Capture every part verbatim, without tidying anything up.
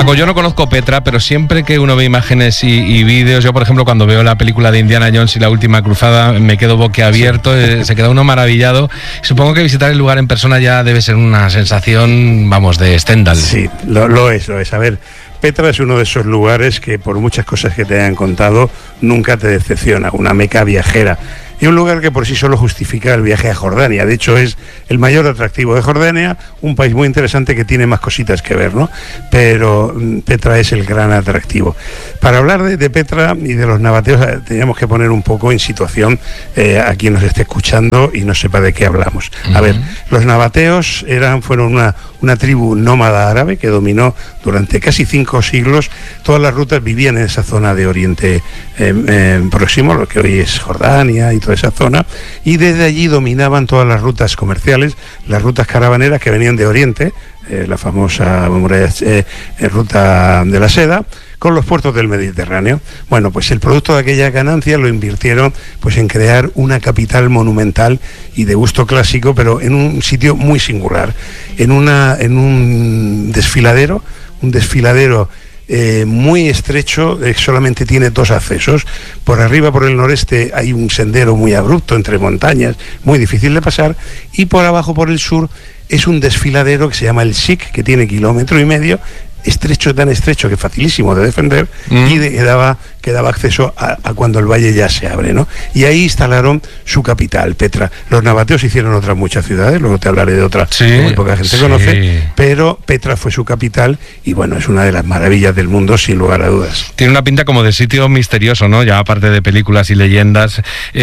Paco, yo no conozco Petra, pero siempre que uno ve imágenes y, y vídeos, yo por ejemplo cuando veo la película de Indiana Jones y la última cruzada me quedo boquiabierto, sí. eh, se queda uno maravillado. Supongo que visitar el lugar en persona ya debe ser una sensación, vamos, de Stendhal. Sí, lo, lo es, lo es. A ver, Petra es uno de esos lugares que por muchas cosas que te hayan contado nunca te decepciona, una meca viajera. Y un lugar que por sí solo justifica el viaje a Jordania. De hecho, es el mayor atractivo de Jordania, un país muy interesante que tiene más cositas que ver, ¿no? Pero Petra es el gran atractivo. Para hablar de, de Petra y de los nabateos, teníamos que poner un poco en situación eh, a quien nos esté escuchando y no sepa de qué hablamos. Uh-huh. A ver, los nabateos eran, fueron una, una tribu nómada árabe que dominó durante casi cinco siglos todas las rutas, vivían en esa zona de Oriente eh, eh, Próximo, lo que hoy es Jordania y toda esa zona, y desde allí dominaban todas las rutas comerciales, las rutas caravaneras que venían de Oriente, eh, la famosa eh, eh, ruta de la seda, con los puertos del Mediterráneo. Bueno, pues el producto de aquella ganancia lo invirtieron pues en crear una capital monumental y de gusto clásico, pero en un sitio muy singular, en una en un desfiladero, un desfiladero Eh, muy estrecho, eh, solamente tiene dos accesos. Por arriba, por el noreste, hay un sendero muy abrupto entre montañas, muy difícil de pasar, y por abajo, por el sur, es un desfiladero que se llama el Sik, que tiene kilómetro y medio, estrecho, tan estrecho que facilísimo de defender, mm. y de, que, daba, que daba acceso a, a cuando el valle ya se abre, ¿no? Y ahí instalaron su capital, Petra. Los nabateos hicieron otras muchas ciudades, luego te hablaré de otras sí, que muy poca gente sí. conoce, pero Petra fue su capital y bueno, es una de las maravillas del mundo, sin lugar a dudas. Tiene una pinta como de sitio misterioso, ¿no? Ya aparte de películas y leyendas,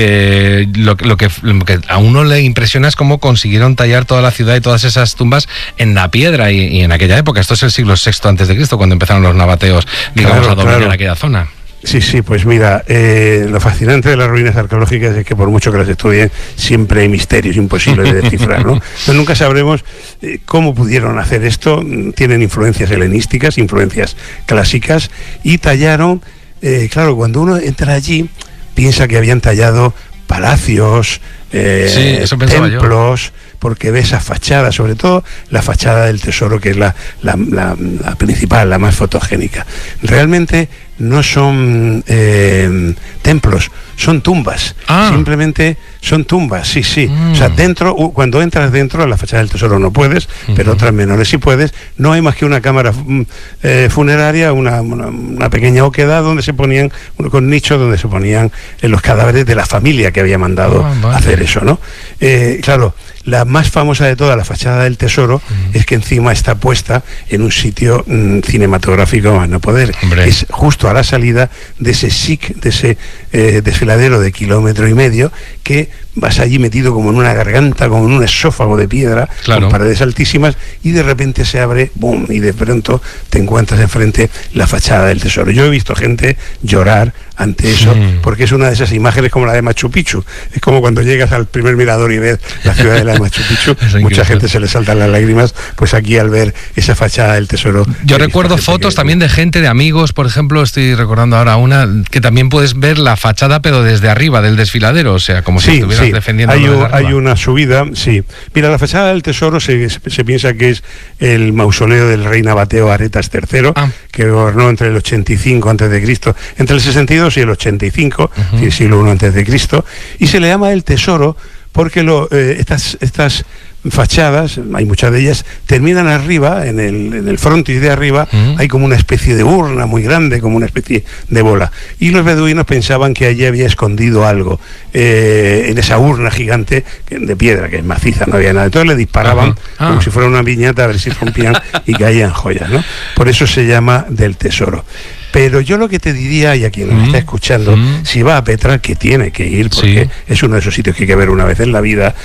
eh, lo, lo, que, lo que a uno le impresiona es cómo consiguieron tallar toda la ciudad y todas esas tumbas en la piedra y, y en aquella época. Esto es el siglo sexto antes de Cristo, cuando empezaron los nabateos, digamos, claro, a dominar claro. aquella zona. Sí, sí, pues mira, eh, lo fascinante de las ruinas arqueológicas es que por mucho que las estudien, siempre hay misterios imposibles de descifrar, ¿no? Entonces nunca sabremos eh, cómo pudieron hacer esto. Tienen influencias helenísticas, influencias clásicas, y tallaron, eh, claro, cuando uno entra allí, piensa que habían tallado palacios, eh, sí, eso templos, yo. Porque ve esa fachada, sobre todo la fachada del tesoro, que es la, la, la, la principal, la más fotogénica. Realmente no son eh, templos, son tumbas. Ah. Simplemente son tumbas, sí, sí. Mm. O sea, dentro, cuando entras dentro, a la fachada del tesoro no puedes, uh-huh. pero otras menores sí puedes. No hay más que una cámara eh, funeraria, una, una, una pequeña oquedad donde se ponían, con nichos donde se ponían eh, los cadáveres de la familia que había mandado oh, vale. hacer eso, ¿no? Eh, claro, la más famosa de todas, la fachada del tesoro, mm. es que encima está puesta en un sitio mm, cinematográfico más no poder. Hombre. Es justo a la salida de ese Sik, de ese eh, desfiladero de kilómetro y medio, que vas allí metido como en una garganta, como en un esófago de piedra, claro. con paredes altísimas, y de repente se abre, ¡boom!, y de pronto te encuentras enfrente la fachada del tesoro. Yo he visto gente llorar ante eso, sí. porque es una de esas imágenes como la de Machu Picchu. Es como cuando llegas al primer mirador y ves la ciudad de la Machu Picchu, mucha gente se le saltan las lágrimas, pues aquí al ver esa fachada del tesoro. Yo recuerdo fotos que... también de gente, de amigos, por ejemplo, estoy recordando ahora una, que también puedes ver la fachada, pero desde arriba del desfiladero, o sea, como si sí, estuvieras sí. defendiendo. Hay, un, hay una subida, sí. Mira, la fachada del tesoro se, se, se piensa que es el mausoleo del rey nabateo Aretas tercero, ah. que gobernó entre el ochenta y cinco antes de Cristo, entre el sesenta y dos y el ochenta y cinco, uh-huh. el siglo primero antes de Cristo, y se le llama el tesoro porque lo, eh, estas, estas fachadas, hay muchas de ellas, terminan arriba, en el, en el frontis de arriba, uh-huh. hay como una especie de urna muy grande, como una especie de bola. Y los beduinos pensaban que allí había escondido algo, eh, en esa urna gigante de piedra, que es maciza, no había nada. Entonces le disparaban uh-huh. ah. como si fuera una piñata a ver si rompían y caían joyas, ¿no? Por eso se llama del tesoro. Pero yo lo que te diría, y a quien nos mm, está escuchando, mm. si va a Petra, que tiene que ir, porque sí. es uno de esos sitios que hay que ver una vez en la vida,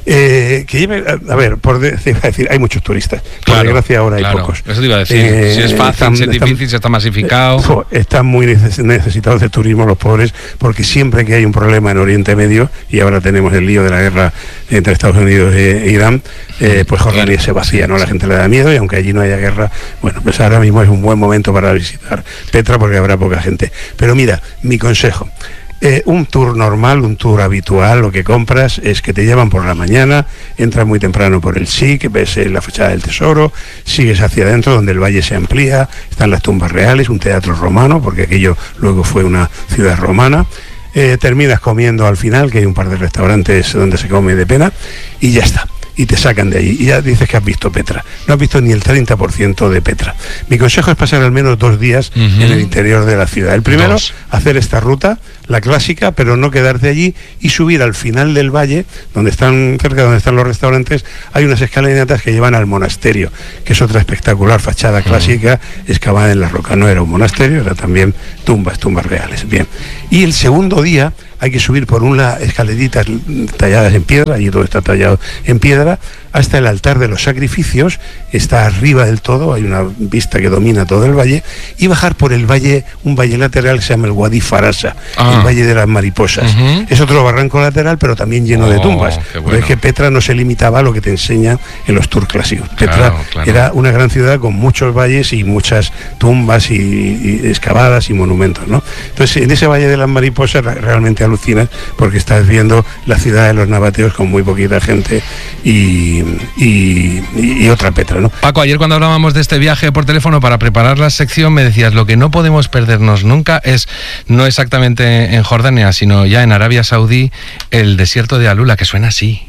eh, que lleve, a, a ver, por decir, decir, hay muchos turistas, por claro, desgracia ahora claro. hay pocos. Eso te iba a decir, eh, si es fácil, están, si es difícil, están, si está masificado. Eh, están muy necesitados de turismo los pobres, porque siempre que hay un problema en Oriente Medio, y ahora tenemos el lío de la guerra entre Estados Unidos e Irán, eh, pues Jordania se vacía, ¿no? La gente le da miedo, y aunque allí no haya guerra, bueno, pues ahora mismo es un buen momento para visitar Petra, porque habrá poca gente. Pero mira, mi consejo, Eh, un tour normal, un tour habitual, lo que compras es que te llevan por la mañana, entras muy temprano por el S I C, ves eh, la fachada del Tesoro, sigues hacia adentro donde el valle se amplía, están las tumbas reales, un teatro romano, porque aquello luego fue una ciudad romana. Eh, terminas comiendo al final, que hay un par de restaurantes donde se come de pena, y ya está. Y te sacan de ahí y ya dices que has visto Petra. No has visto ni el treinta por ciento de Petra. Mi consejo es pasar al menos dos días uh-huh. en el interior de la ciudad. El primero, dos. hacer esta ruta, la clásica, pero no quedarte allí y subir al final del valle, donde están, cerca de donde están los restaurantes, hay unas escalinatas que llevan al monasterio, que es otra espectacular fachada clásica uh-huh. excavada en la roca. No era un monasterio, era también tumbas, tumbas reales. Bien. Y el segundo día hay que subir por unas escaleritas talladas en piedra, y todo está tallado en piedra, hasta el altar de los sacrificios, está arriba del todo, hay una vista que domina todo el valle, y bajar por el valle, un valle lateral que se llama el Wadi Farasa, ah. el valle de las mariposas. Uh-huh. Es otro barranco lateral, pero también lleno oh, de tumbas. Bueno. Porque es que Petra no se limitaba a lo que te enseñan en los tours clásicos. Petra claro, claro. era una gran ciudad con muchos valles y muchas tumbas y, y excavadas y monumentos, ¿no? Entonces, en ese valle de las mariposas realmente alucinas, porque estás viendo la ciudad de los nabateos con muy poquita gente y Y, y, y otra Petra, ¿no? Paco, ayer cuando hablábamos de este viaje por teléfono para preparar la sección me decías lo que no podemos perdernos nunca es, no exactamente en Jordania, sino ya en Arabia Saudí, el desierto de Alula, que suena así.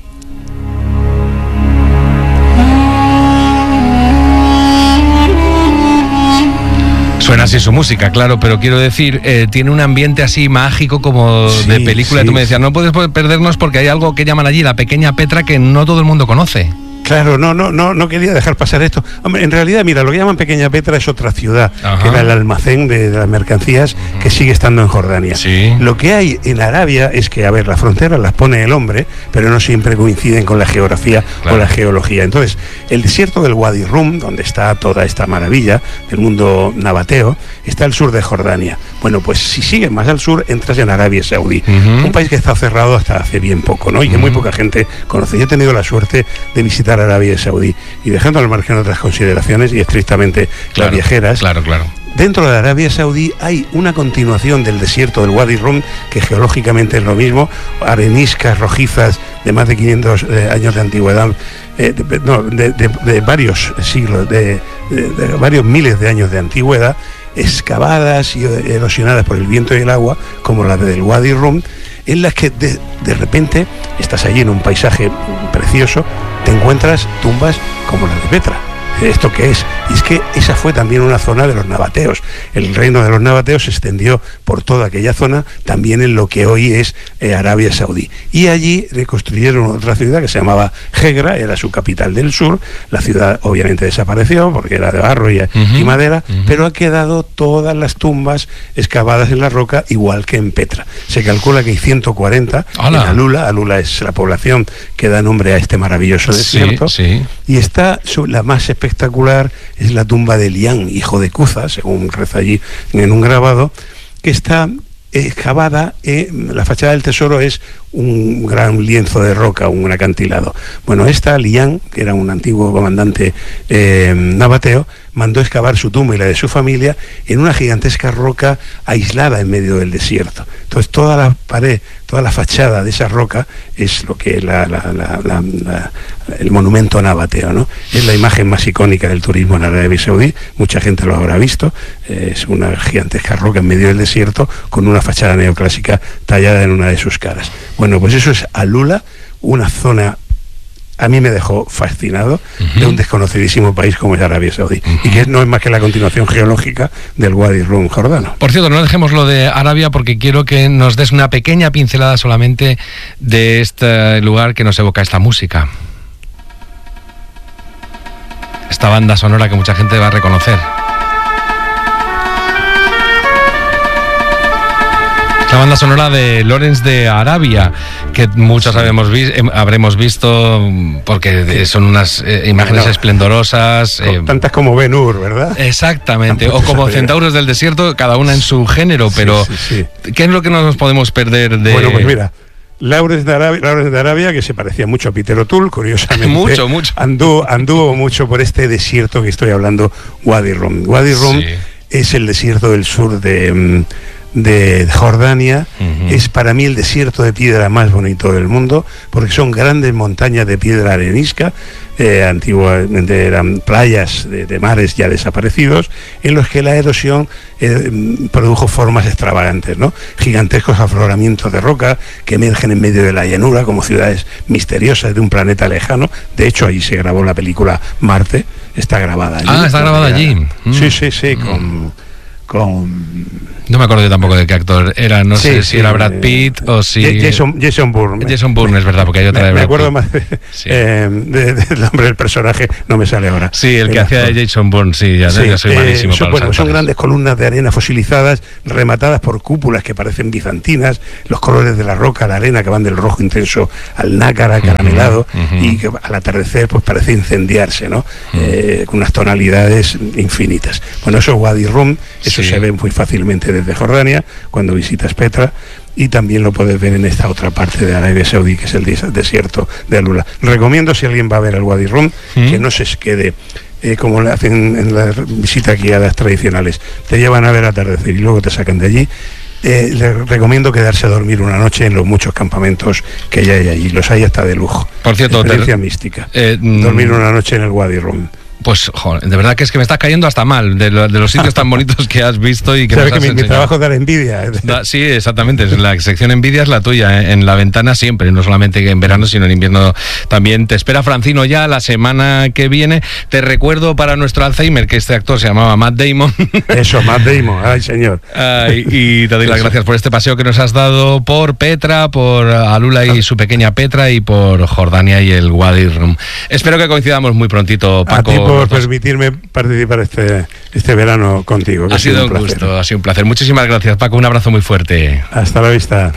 Suena así su música, claro, pero quiero decir, eh, tiene un ambiente así mágico como sí, de película. Sí. Tú me decías, no puedes perdernos porque hay algo que llaman allí la pequeña Petra que no todo el mundo conoce. Claro, no, no, no, no quería dejar pasar esto. Hombre, en realidad, mira, lo que llaman Pequeña Petra es otra ciudad, Ajá. que era el almacén de, de las mercancías, uh-huh. que sigue estando en Jordania. Sí. Lo que hay en Arabia es que, a ver, las fronteras las pone el hombre, pero no siempre coinciden con la geografía claro. o la geología. Entonces, el desierto del Wadi Rum, donde está toda esta maravilla del mundo nabateo, está al sur de Jordania. Bueno, pues si sigues más al sur, entras en Arabia Saudí, uh-huh. un país que está cerrado hasta hace bien poco, ¿no? Y que uh-huh. muy poca gente conoce. Yo he tenido la suerte de visitar Arabia Saudí, y dejando al margen otras consideraciones y estrictamente claro, las viajeras, claro, claro. dentro de Arabia Saudí hay una continuación del desierto del Wadi Rum, que geológicamente es lo mismo, areniscas rojizas de más de quinientos eh, años de antigüedad, eh, de, no, de, de, de varios siglos, de, de, de varios miles de años de antigüedad, excavadas y erosionadas por el viento y el agua, como la del Wadi Rum, en las que de, de repente estás allí en un paisaje precioso, te encuentras tumbas como la de Petra. ¿Esto qué es? Y es que esa fue también una zona de los nabateos. El reino de los nabateos se extendió por toda aquella zona, también en lo que hoy es eh, Arabia Saudí. Y allí reconstruyeron otra ciudad que se llamaba Hegra, era su capital del sur. La ciudad obviamente desapareció porque era de barro y, uh-huh, y madera, uh-huh. pero ha quedado todas las tumbas excavadas en la roca, igual que en Petra. Se calcula que hay ciento cuarenta Hola. en Alula. Alula es la población que da nombre a este maravilloso desierto. Sí, sí. Y está su, la más espectacular es la tumba de Lián, hijo de Cuza, según reza allí en un grabado, que está excavada, eh, la fachada del tesoro es un gran lienzo de roca, un acantilado. Bueno, esta Lián, que era un antiguo comandante eh, nabateo, mandó excavar su tumba y la de su familia en una gigantesca roca aislada en medio del desierto. Entonces toda la pared, toda la fachada de esa roca es lo que es la, la, la, la, la, el monumento nabateo, ¿no? Es la imagen más icónica del turismo en Arabia Saudí, mucha gente lo habrá visto, eh, es una gigantesca roca en medio del desierto con una fachada neoclásica tallada en una de sus caras. Bueno, pues eso es Alula, una zona, a mí me dejó fascinado, uh-huh. de un desconocidísimo país como es Arabia Saudí, uh-huh. y que no es más que la continuación geológica del Wadi Rum jordano. Por cierto, no dejemos lo de Arabia porque quiero que nos des una pequeña pincelada solamente de este lugar que nos evoca esta música. Esta banda sonora que mucha gente va a reconocer. La banda sonora de Lawrence de Arabia, que muchos habemos vi- habremos visto porque son unas eh, imágenes no, esplendorosas. Eh, tantas como Ben-Hur, ¿verdad? Exactamente, o como Centauros del Desierto, cada una en su género, pero sí, sí, sí. ¿qué es lo que no nos podemos perder de...? Bueno, pues mira, Lawrence de Arabia, Lawrence de Arabia, que se parecía mucho a Peter O'Toole, curiosamente. mucho, mucho. Anduvo, anduvo mucho por este desierto que estoy hablando, Wadi Rum. Wadi Rum sí. es el desierto del sur de... de Jordania. Uh-huh. Es para mí el desierto de piedra más bonito del mundo, porque son grandes montañas de piedra arenisca. Eh, antiguamente eran playas de, de mares ya desaparecidos, en los que la erosión eh, produjo formas extravagantes, ¿no? Gigantescos afloramientos de roca que emergen en medio de la llanura como ciudades misteriosas de un planeta lejano. De hecho, ahí se grabó la película Marte, está grabada allí. Ah, está grabada allí. Mm. Sí, sí, sí, con... con no me acuerdo yo tampoco de qué actor era, no sí, sé sí, si era Brad Pitt eh, o si... Jason, Jason Bourne. Jason Bourne, es verdad, porque hay otra me, de Brad Me acuerdo Pitt. más de, sí. eh, de, de, del nombre del personaje, no me sale ahora. Sí, el que el hacía de Jason Bourne, sí, ya, sí, ya soy malísimo eh, son, para bueno, los son grandes columnas de arena fosilizadas, rematadas por cúpulas que parecen bizantinas, los colores de la roca, la arena, que van del rojo intenso al nácar, caramelado, uh-huh, uh-huh. y que al atardecer pues parece incendiarse, ¿no? Uh-huh. Eh, con unas tonalidades infinitas. Bueno, eso es Wadi Rum, eso sí. Se ve muy fácilmente desde Jordania, cuando visitas Petra, y también lo puedes ver en esta otra parte de Arabia Saudí, que es el desierto de Alula. Recomiendo, si alguien va a ver al Wadi Rum, ¿Mm? que no se quede eh, como le hacen en las visitas guiadas tradicionales, te llevan a ver atardecer y luego te sacan de allí. Eh, les recomiendo quedarse a dormir una noche en los muchos campamentos que ya hay allí, los hay hasta de lujo. Por cierto, experiencia te... mística, eh, dormir una noche en el Wadi Rum. Pues, joder, de verdad que es que me estás cayendo hasta mal de, lo, de los sitios tan bonitos que has visto y que Sabes nos has que mi, enseñado. Mi trabajo da la envidia. Da, sí, exactamente. La sección envidia es la tuya, ¿eh? En la ventana siempre, no solamente en verano, sino en invierno también. Te espera Francino ya la semana que viene. Te recuerdo para nuestro Alzheimer que este actor se llamaba Matt Damon. Eso, Matt Damon, ay señor. Ay, y te doy las gracias por este paseo que nos has dado por Petra, por Alula y su pequeña Petra, y por Jordania y el Wadi Rum. Espero que coincidamos muy prontito, Paco. A ti por permitirme participar este este verano contigo. Ha sido un, un gusto, ha sido un placer. Muchísimas gracias, Paco. Un abrazo muy fuerte. Hasta la vista.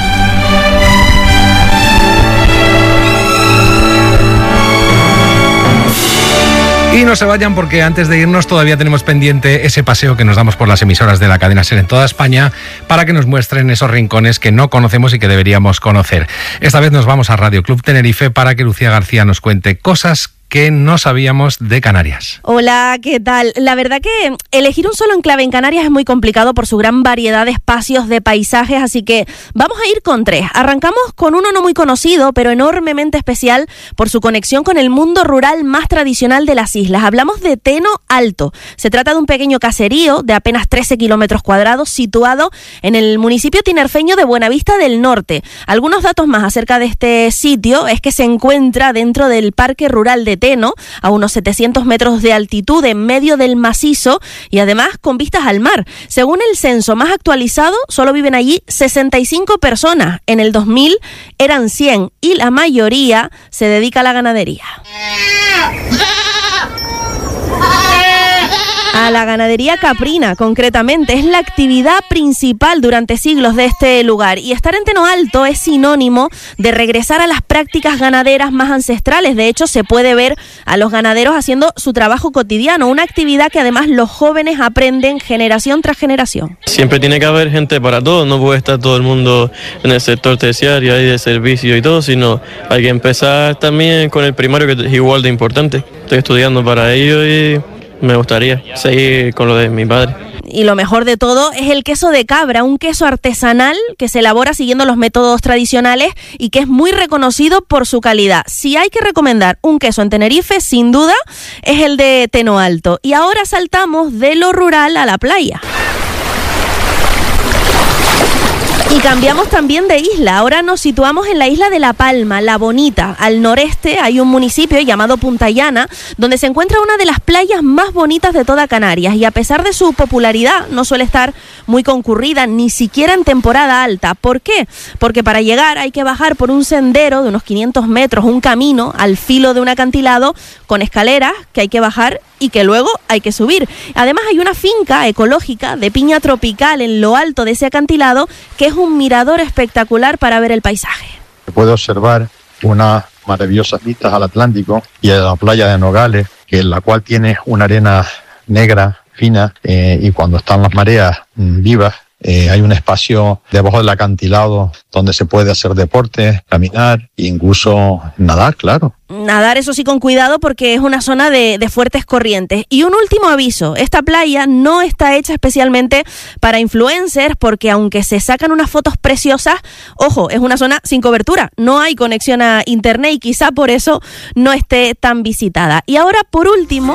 Y no se vayan, porque antes de irnos todavía tenemos pendiente ese paseo que nos damos por las emisoras de la cadena SER en toda España para que nos muestren esos rincones que no conocemos y que deberíamos conocer. Esta vez nos vamos a Radio Club Tenerife para que Lucía García nos cuente cosas que no sabíamos de Canarias. Hola, ¿qué tal? La verdad que elegir un solo enclave en Canarias es muy complicado por su gran variedad de espacios, de paisajes, así que vamos a ir con tres. Arrancamos con uno no muy conocido, pero enormemente especial por su conexión con el mundo rural más tradicional de las islas. Hablamos de Teno Alto. Se trata de un pequeño caserío de apenas trece kilómetros cuadrados situado en el municipio tinerfeño de Buenavista del Norte. Algunos datos más acerca de este sitio es que se encuentra dentro del Parque Rural de Teno, a unos setecientos metros de altitud en medio del macizo y además con vistas al mar. Según el censo más actualizado, solo viven allí sesenta y cinco personas. En el dos mil eran cien y la mayoría se dedica a la ganadería. A la ganadería caprina, concretamente, es la actividad principal durante siglos de este lugar. Y estar en Teno Alto es sinónimo de regresar a las prácticas ganaderas más ancestrales. De hecho, se puede ver a los ganaderos haciendo su trabajo cotidiano, una actividad que además los jóvenes aprenden generación tras generación. Siempre tiene que haber gente para todo, no puede estar todo el mundo en el sector terciario y de servicio y todo, sino hay que empezar también con el primario, que es igual de importante. Estoy estudiando para ello y me gustaría seguir con lo de mi padre. Y lo mejor de todo es el queso de cabra, un queso artesanal que se elabora siguiendo los métodos tradicionales y que es muy reconocido por su calidad. Si hay que recomendar un queso en Tenerife, sin duda, es el de Teno Alto. Y ahora saltamos de lo rural a la playa. Y cambiamos también de isla. Ahora nos situamos en la isla de La Palma, La Bonita. Al noreste hay un municipio llamado Punta Llana, donde se encuentra una de las playas más bonitas de toda Canarias. Y a pesar de su popularidad, no suele estar muy concurrida, ni siquiera en temporada alta. ¿Por qué? Porque para llegar hay que bajar por un sendero de unos quinientos metros, un camino al filo de un acantilado con escaleras que hay que bajar y que luego hay que subir. Además hay una finca ecológica de piña tropical en lo alto de ese acantilado que es un mirador espectacular para ver el paisaje. Se puede observar unas maravillosas vistas al Atlántico y a la playa de Nogales, que en la cual tiene una arena negra, fina, eh, y cuando están las mareas mmm, vivas, Eh, hay un espacio debajo del acantilado donde se puede hacer deporte, caminar e incluso nadar, claro. Nadar, eso sí, con cuidado porque es una zona de, de fuertes corrientes. Y un último aviso, esta playa no está hecha especialmente para influencers porque aunque se sacan unas fotos preciosas, ojo, es una zona sin cobertura, no hay conexión a internet y quizá por eso no esté tan visitada. Y ahora, por último...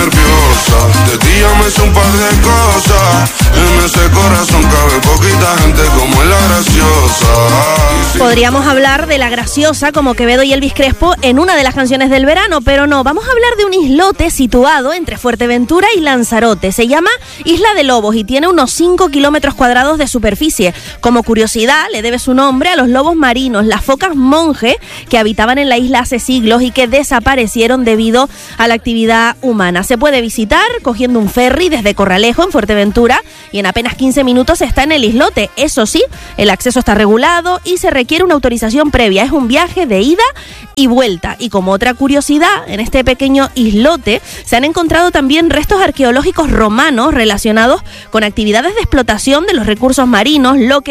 Podríamos hablar de La Graciosa como Quevedo y Elvis Crespo en una de las canciones del verano, pero no, vamos a hablar de un islote situado entre Fuerteventura y Lanzarote. Se llama Isla de Lobos y tiene unos cinco kilómetros cuadrados de superficie. Como curiosidad, le debe su nombre a los lobos marinos, las focas monje, que habitaban en la isla hace siglos y que desaparecieron debido a la actividad humana. Se puede visitar cogiendo un ferry desde Corralejo, en Fuerteventura, y en apenas quince minutos está en el islote. Eso sí, el acceso está regulado y se requiere una autorización previa. Es un viaje de ida y vuelta. Y como otra curiosidad, en este pequeño islote se han encontrado también restos arqueológicos romanos relacionados con actividades de explotación de los recursos marinos, lo que